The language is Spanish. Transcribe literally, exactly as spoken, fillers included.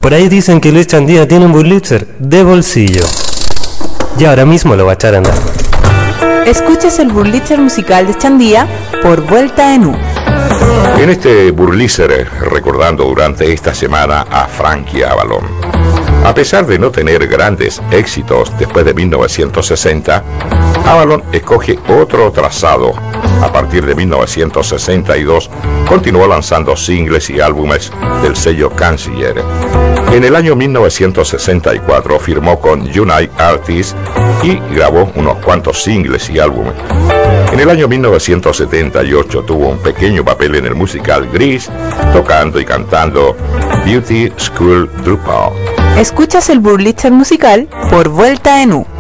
Por ahí dicen que Luis Chandía tiene un Wurlitzer de bolsillo. Y ahora mismo lo va a echar a andar. Escuches el Wurlitzer musical de Chandía por Vuelta en U. En este Wurlitzer, recordando durante esta semana a Frankie Avalon. A pesar de no tener grandes éxitos después de mil novecientos sesenta, Avalon escoge otro trazado. A partir de mil novecientos sesenta y dos, continuó lanzando singles y álbumes del sello Canciller. En el año mil novecientos sesenta y cuatro firmó con United Artists y grabó unos cuantos singles y álbumes. En el año mil novecientos setenta y ocho tuvo un pequeño papel en el musical Grease, tocando y cantando Beauty School Dropout. Escuchas el Wurlitzer musical por Vuelta en U.